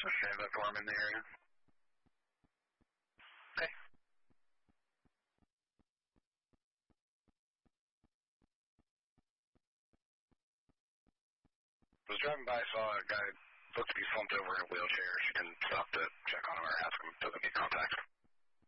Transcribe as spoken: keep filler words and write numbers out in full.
Stand up for him in the area. Okay. Was driving by, saw a guy looked to be slumped over in a wheelchair. She can stop to check on him or ask him to get contact.